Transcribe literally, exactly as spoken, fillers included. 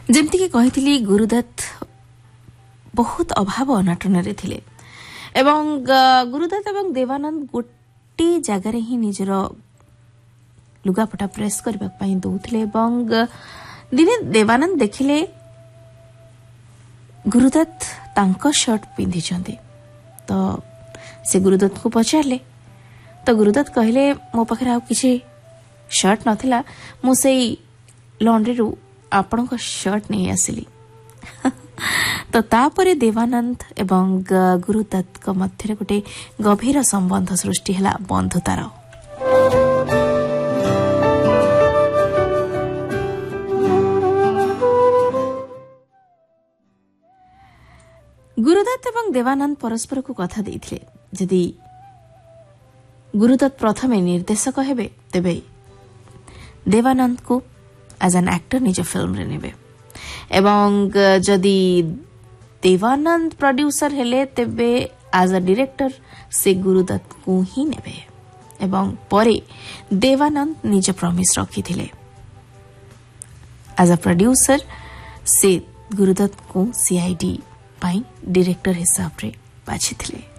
जेमती कि कहिथिली गुरुदत्त बहुत अभाव अनाटन थिले एवं गुरुदत्त एवं देवानंद गोटे जगार ही निजर लुगापटा प्रेस करने दौले दिने देवानंद देखिले गुरुदत्त तांको शर्ट पिंधि तो से गुरुदत्त को पचारे तो गुरुदत्त कहले मो पाखे आ किसी शर्ट नथिला मु सेई लॉन्ड्री रु आपण को शर्ट नहीं आसिली तो तापरे देवानंद एवं गुरुदत्त को मध्य गोटे गभीर संबंध सृष्टि है बंधुतार। गुरुदत्त एवं देवानंद परस्पर को कथा देथिले जदि गुरुदत्त प्रथमे निर्देशक हेबे तेबे देवानंद को एज एन एक्टर निज फिल्म रे नेबे एवं जदि देवानंद प्रोड्यूसर हेले तेबे एज अ डायरेक्टर से गुरुदत्त को ही नेबे एवं परे देवानंद निज प्रॉमिस रखिथिले एज अ प्रोड्यूसर से गुरुदत्त को सीआईडी पाई डायरेक्टर हिसाब रे बाछिथिले।